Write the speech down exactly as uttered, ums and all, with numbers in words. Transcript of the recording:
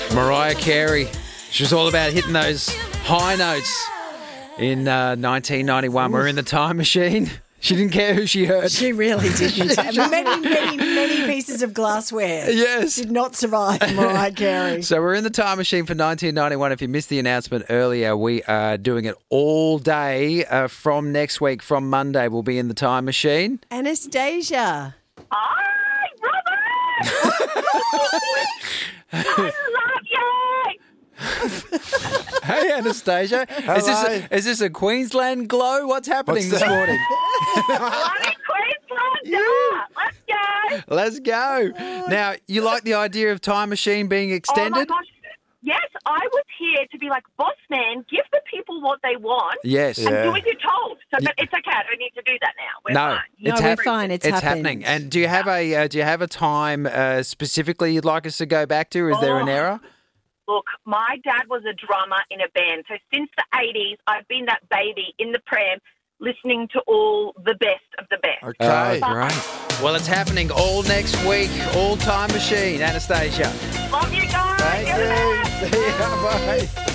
Mariah Carey. She was all about hitting those high notes in uh, nineteen ninety-one. We're in the time machine. She didn't care who she hurt. She really didn't. many, many, many pieces of glassware Yes. did not survive Mariah Carey. So we're in the time machine for nineteen ninety-one. If you missed the announcement earlier, we are doing it all day uh, from next week. From Monday, we'll be in the time machine. Anastasia. Hi, Robert! I love you! Hey, Anastasia. Is this, a, is this a Queensland glow? What's happening What's this that? morning? I'm in Queensland! Let's go! Let's go. Now, you like the idea of time machine being Oh, my extended? gosh. Yes, I was here to be like, boss man, give the people what they want Yes. and Yeah. do as you're told. So, but it's okay. I don't need to do that now. We're No, fine. it's no, we're hap- fine. It's, It's happened. happening. And do you have a uh, do you have a time uh, specifically you'd like us to go back to? Is there an Oh. error? Look, my dad was a drummer in a band. So since the eighties, I've been that baby in the pram listening to all the best of the best. Okay. Oh, great. Well, it's happening all next week. All time machine, Anastasia. Love you guys. Thank You're the you. best. See ya. Bye.